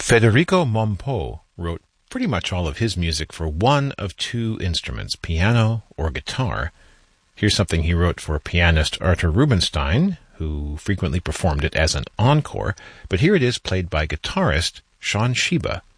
Federico Mompo wrote pretty much all of his music for one of two instruments, piano or guitar. Here's something he wrote for pianist Arthur Rubinstein, who frequently performed it as an encore, but here it is played by guitarist Shawn Sheba.